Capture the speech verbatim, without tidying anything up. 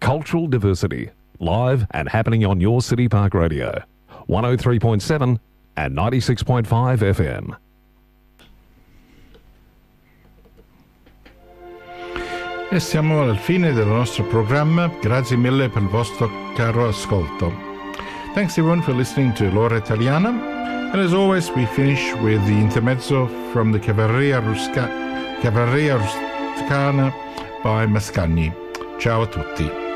cultural diversity, live and happening on your City Park Radio, one oh three point seven and ninety-six point five F M. E siamo al fine del nostro programma. Grazie mille per il vostro caro ascolto. Thanks everyone for listening to L'Ora Italiana. And as always, we finish with the intermezzo from the Cavalleria Rusca- Cavalleria Rusticana by Mascagni. Ciao a tutti.